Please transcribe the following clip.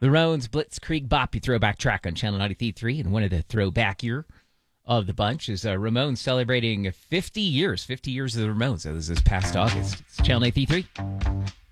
The Ramones Blitzkrieg Bop, you throwback track on Channel 93.3, and one of the throwback year of the bunch is Ramones celebrating 50 years of the Ramones. That was this past August. It's Channel 93.3.